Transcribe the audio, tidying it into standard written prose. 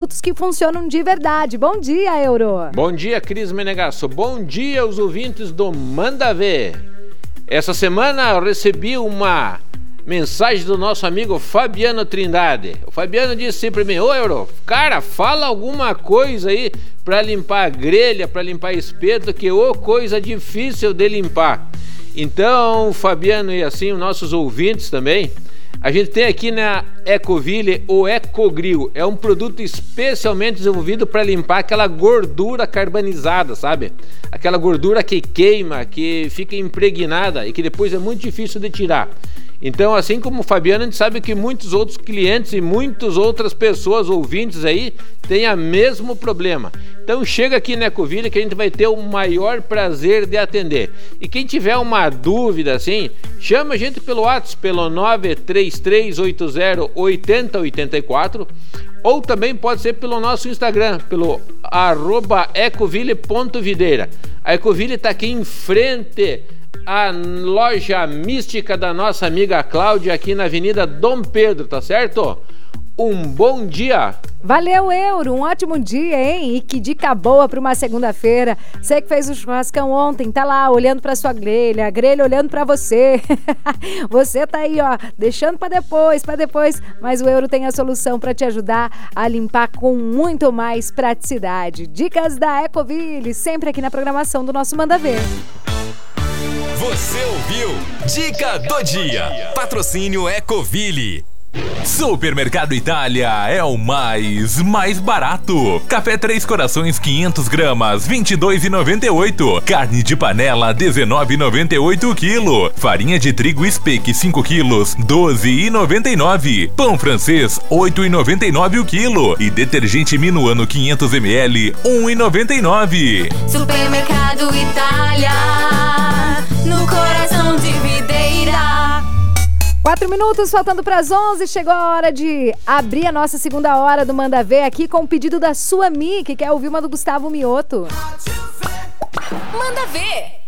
produtos que funcionam de verdade. Bom dia, Euro. Bom dia, Cris Menegasso. Bom dia aos ouvintes do Manda Ver. Essa semana eu recebi uma mensagem do nosso amigo Fabiano Trindade. O Fabiano disse assim pra mim: ô Euro, cara, fala alguma coisa aí pra limpar a grelha, pra limpar espeto, que ô coisa difícil de limpar. Então, Fabiano e assim os nossos ouvintes também, a gente tem aqui na Ecoville o Ecogrill. É um produto especialmente desenvolvido para limpar aquela gordura carbonizada, sabe? Aquela gordura que queima, que fica impregnada e que depois é muito difícil de tirar. Então, assim como o Fabiano, a gente sabe que muitos outros clientes e muitas outras pessoas, ouvintes aí, têm o mesmo problema. Então chega aqui na Ecoville que a gente vai ter o maior prazer de atender. E quem tiver uma dúvida assim, chama a gente pelo WhatsApp, pelo 933808084, ou também pode ser pelo nosso Instagram, pelo @ecoville.videira. A Ecoville está aqui em frente a loja mística da nossa amiga Cláudia, aqui na Avenida Dom Pedro, tá certo? Um bom dia! Valeu, Euro! Um ótimo dia, hein? E que dica boa para uma segunda-feira. Você que fez o churrascão ontem, tá lá olhando para sua grelha, a grelha olhando para você. Você tá aí, ó, deixando para depois, mas o Euro tem a solução para te ajudar a limpar com muito mais praticidade. Dicas da Ecoville, sempre aqui na programação do nosso Manda Ver. Você ouviu Dica do Dia. Patrocínio Ecoville. Supermercado Itália é o mais barato. Café Três Corações 500 gramas, R$ 22,98. Carne de panela, R$ 19,98 quilo. Farinha de trigo Speck 5 quilos, R$ 12,99. Pão francês, R$ 8,99 o quilo. E detergente Minuano 500 ml, R$ 1,99. Supermercado Itália, no coração de Videira. 4 minutos, faltando para as 11, chegou a hora de abrir a nossa segunda hora do Manda Ver aqui com o pedido da sua Mi, que quer ouvir uma do Gustavo Mioto. Manda Ver!